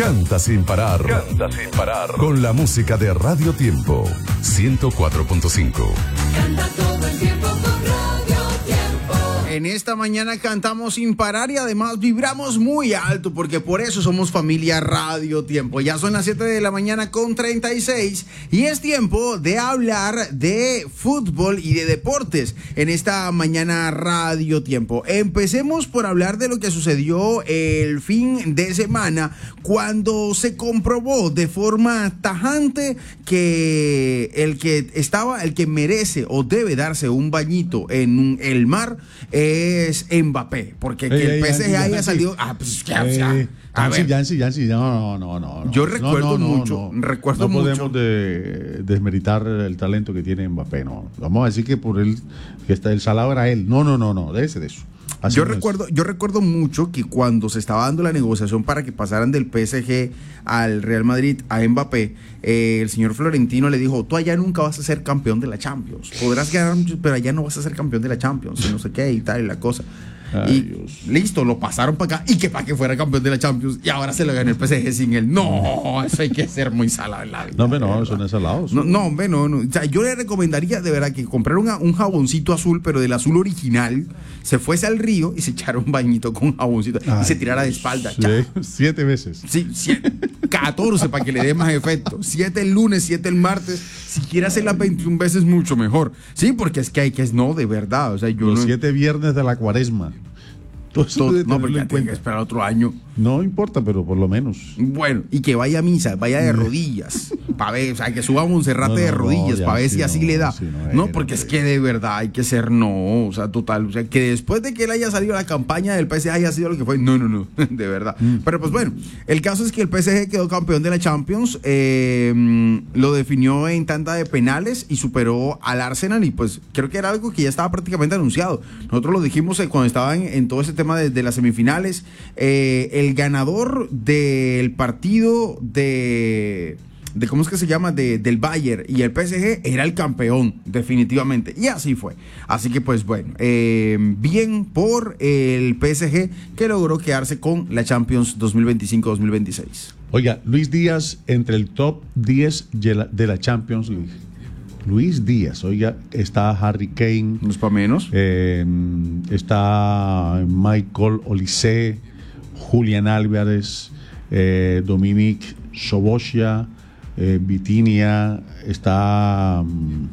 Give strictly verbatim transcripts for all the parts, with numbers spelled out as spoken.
Canta sin parar. Canta sin parar. Con la música de Radio Tiempo. ciento cuatro punto cinco. Canta todo el tiempo con Radio Tiempo. En esta mañana cantamos sin parar y además vibramos muy alto porque por eso somos familia Radio Tiempo. Ya son las siete de la mañana con treinta y seis y es tiempo de hablar de fútbol y de deportes en esta mañana Radio Tiempo. Empecemos por hablar de lo que sucedió el fin de semana cuando se comprobó de forma tajante que el que estaba, el que merece o debe darse un bañito en el mar es Mbappé, porque que Ey, el P S G Yancy, haya Yancy. salido, ah, pues ya, Eh, ya. A Yancy, ver, Yancy, Yancy, no, no, no, no. Yo recuerdo no, no, mucho, no. recuerdo no podemos mucho. de, desmeritar el talento que tiene Mbappé, no. Vamos a decir que por él, que está el salado era él. No, no, no, no, déjese de eso. Así Yo no es. recuerdo, yo recuerdo mucho que cuando se estaba dando la negociación para que pasaran del P S G al Real Madrid a Mbappé, eh, el señor Florentino le dijo: tú allá nunca vas a ser campeón de la Champions, podrás ganar mucho, pero allá no vas a ser campeón de la Champions, y no sé qué y tal y la cosa. Ay, y Dios. listo, lo pasaron para acá y que para que fuera campeón de la Champions y ahora se lo ganó el P S G sin él. No, eso hay que ser muy salado en la vida. No, hombre, de no, verdad. son salados. No, no, hombre, no, no. O sea, yo le recomendaría de verdad que comprara un, un jaboncito azul, pero del azul original, se fuese al río y se echara un bañito con jaboncito y Ay, se tirara de espalda. sí, Chao. siete veces. Sí, siete, catorce para que le dé más efecto. siete el lunes, siete el martes. Si quiere hacerla veintiuna veces, mucho mejor. Sí, porque es que hay que, no, de verdad. O sea, yo Los no. siete viernes de la cuaresma. Todo eso to- debe no, tenerlo porque en ya tiene que cuenta. esperar otro año. No importa, pero por lo menos. Bueno, y que vaya a misa, vaya de rodillas, para ver, o sea, que suba a Monserrate No, no, de rodillas, no, para ver ya, si sí, así no, le da. sí, no, no, era, porque es hombre. que de verdad hay que ser no, o sea, total, o sea, que después de que él haya salido a la campaña del P S G haya sido lo que fue, no, no, no, de verdad. Mm. Pero pues bueno, el caso es que el P S G quedó campeón de la Champions, eh, lo definió en tanda de penales y superó al Arsenal y pues creo que era algo que ya estaba prácticamente anunciado. Nosotros lo dijimos eh, cuando estaban en, en todo ese tema de, de las semifinales. Eh, el ganador del partido de, de ¿cómo es que se llama? De, del Bayern y el P S G era el campeón, definitivamente. Y así fue. Así que pues bueno, eh, bien por el P S G que logró quedarse con la Champions dos mil veinticinco dos mil veintiséis. Oiga, Luis Díaz entre el top diez de la, de la Champions League. Luis Díaz, oiga, está Harry Kane, No es para menos. eh, está Michael Olise, Julián Álvarez, eh, Dominic Sobocia, eh, Vitinha, está mm,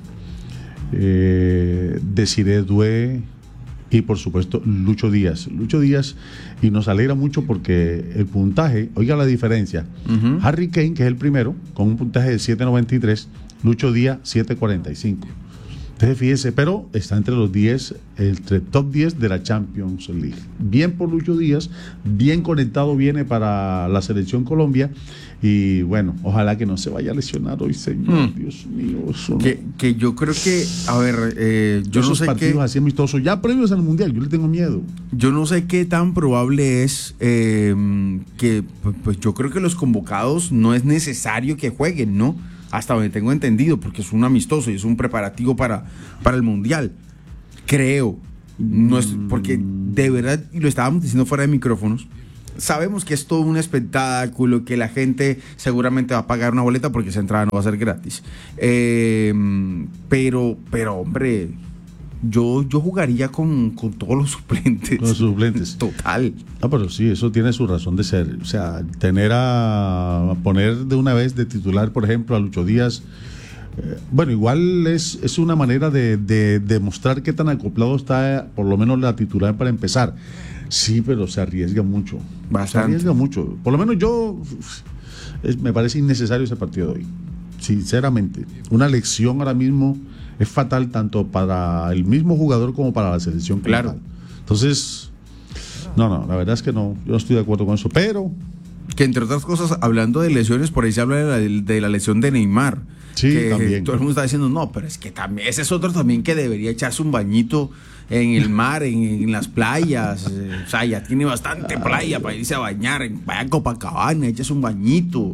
eh, Desiree Doué y por supuesto Lucho Díaz. Lucho Díaz, y nos alegra mucho porque el puntaje, oiga la diferencia, Ujú. Harry Kane, que es el primero, con un puntaje de siete noventa y tres, Lucho Díaz siete cuarenta y cinco. Entonces fíjese, pero está entre los diez, entre top diez de la Champions League. Bien por Lucho Díaz, bien conectado viene para la selección Colombia y bueno, ojalá que no se vaya a lesionar hoy, señor. Hmm. Dios mío, eso no- Que, que yo creo que, a ver, eh, yo no esos sé partidos qué. así amistosos, ya previos al Mundial, yo le tengo miedo. Yo no sé qué tan probable es eh, que, pues, pues yo creo que los convocados no es necesario que jueguen, ¿no? Hasta donde tengo entendido, porque es un amistoso y es un preparativo para, para el Mundial. Creo. No es, porque de verdad, y lo estábamos diciendo fuera de micrófonos, sabemos que es todo un espectáculo, que la gente seguramente va a pagar una boleta porque esa entrada no va a ser gratis. Eh, pero, pero hombre, yo, yo jugaría con, con todos los suplentes. Con los suplentes. Total. Ah, pero sí, eso tiene su razón de ser. O sea, tener a, a poner de una vez de titular, por ejemplo, a Lucho Díaz. eh, bueno, igual es, es una manera de, de demostrar qué tan acoplado está, por lo menos la titular para empezar. Sí, pero se arriesga mucho. Bastante. Se arriesga mucho. Por lo menos yo, uf, es- me parece innecesario ese partido de hoy. Sinceramente. Una lección ahora mismo es fatal tanto para el mismo jugador como para la selección. como Claro. tal. Entonces, no, no, la verdad es que no, yo no estoy de acuerdo con eso, pero Que entre otras cosas, hablando de lesiones, por ahí se habla de la, de la lesión de Neymar. Sí, que también. todo el mundo está diciendo, no, pero es que también, ese es otro también que debería echarse un bañito en el mar, en, en las playas. eh, o sea, ya tiene bastante playa para irse a bañar. En, vaya a Copacabana, echase un bañito.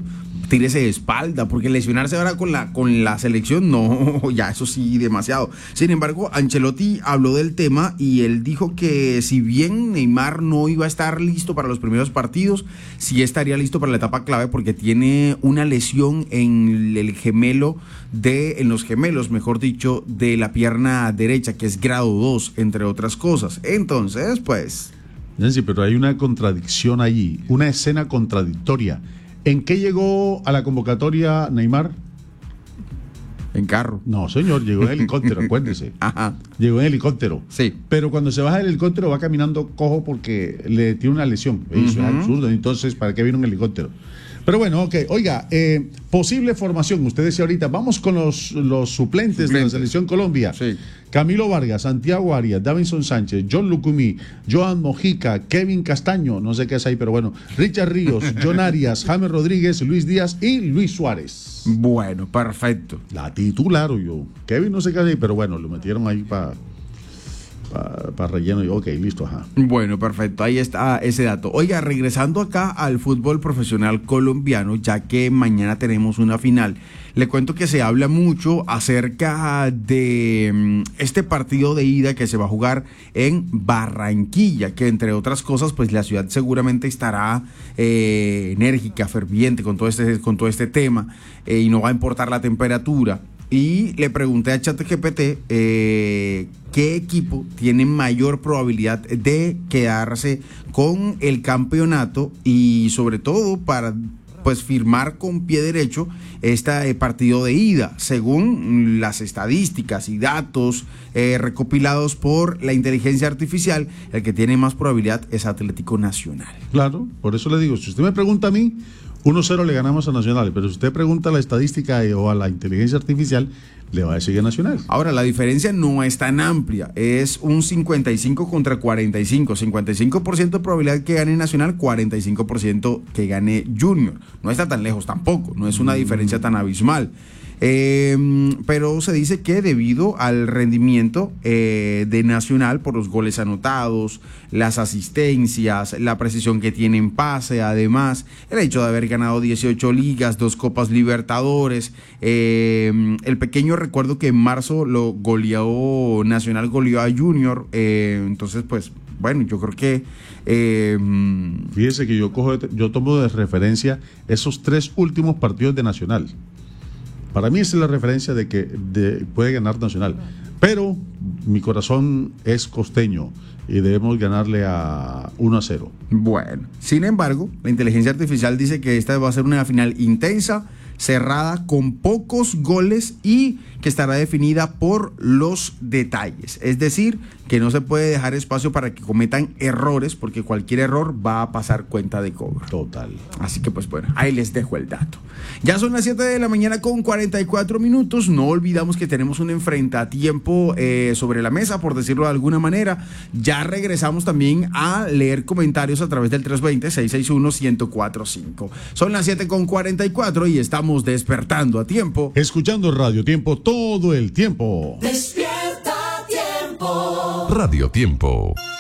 tírese de espalda, porque lesionarse ahora con la, con la selección, no, ya eso sí, demasiado. Sin embargo, Ancelotti habló del tema y él dijo que si bien Neymar no iba a estar listo para los primeros partidos, sí estaría listo para la etapa clave porque tiene una lesión en el gemelo, de, en los gemelos, mejor dicho, de la pierna derecha, que es grado dos, entre otras cosas. Entonces, pues... Sí, pero hay una contradicción allí, una escena contradictoria. ¿En qué llegó a la convocatoria Neymar? En carro. No, señor, llegó en helicóptero, acuérdese. Ajá. Llegó en helicóptero. Sí. Pero cuando se baja del helicóptero va caminando cojo porque le tiene una lesión. Eso uh-huh. es absurdo. Entonces, ¿para qué viene un helicóptero? Pero bueno, ok. Oiga, eh, posible formación. Usted decía ahorita, vamos con los, los suplentes, suplentes de la Selección Colombia. Sí. Camilo Vargas, Santiago Arias, Davinson Sánchez, John Lucumí, Joan Mojica, Kevin Castaño, no sé qué es ahí, pero bueno, Richard Ríos, John Arias, James Rodríguez, Luis Díaz y Luis Suárez. Bueno, perfecto. La titular, yo. Kevin no sé qué es ahí, pero bueno, lo metieron ahí para... para pa relleno y ok, listo, ajá. Bueno, perfecto, ahí está ese dato. Oiga, regresando acá al fútbol profesional colombiano, ya que mañana tenemos una final, le cuento que se habla mucho acerca de um, este partido de ida que se va a jugar en Barranquilla, que entre otras cosas, pues la ciudad seguramente estará eh, enérgica, ferviente con todo este, con todo este tema, eh, y no va a importar la temperatura. Y le pregunté a ChatGPT eh, qué equipo tiene mayor probabilidad de quedarse con el campeonato y sobre todo para pues firmar con pie derecho este eh, partido de ida, según las estadísticas y datos eh, recopilados por la inteligencia artificial. El que tiene más probabilidad es Atlético Nacional. Claro, por eso le digo, si usted me pregunta a mí, uno cero le ganamos a Nacional, pero si usted pregunta a la estadística o a la inteligencia artificial, le va a decir a Nacional. Ahora, la diferencia no es tan amplia, es un cincuenta y cinco contra cuarenta y cinco, cincuenta y cinco por ciento de probabilidad que gane Nacional, cuarenta y cinco por ciento que gane Junior. No está tan lejos tampoco, no es una diferencia tan abismal. Eh, pero se dice que debido al rendimiento eh, de Nacional por los goles anotados, las asistencias, la precisión que tiene en pase, además el hecho de haber ganado dieciocho ligas, dos Copas Libertadores, eh, el pequeño recuerdo que en marzo lo goleó Nacional, goleó a Junior, eh, entonces pues bueno, yo creo que eh, fíjese que yo cojo, yo tomo de referencia esos tres últimos partidos de Nacional. Para mí esa es la referencia de que de, puede ganar Nacional. Pero mi corazón es costeño y debemos ganarle a uno a cero. Bueno, sin embargo, la inteligencia artificial dice que esta va a ser una final intensa, cerrada, con pocos goles y que estará definida por los detalles. Es decir, que no se puede dejar espacio para que cometan errores, porque cualquier error va a pasar cuenta de cobro. Total. Así que pues bueno, ahí les dejo el dato. Ya son las siete de la mañana con cuarenta y cuatro minutos. No olvidamos que tenemos un enfrentatiempo eh, sobre la mesa, por decirlo de alguna manera. Ya regresamos también a leer comentarios a través del tres dos cero, seis seis uno, uno cero cuatro cinco. Son las siete con cuarenta y cuatro y estamos despertando a tiempo. Escuchando Radio Tiempo todo el tiempo. Despierta Tiempo. Radio Tiempo.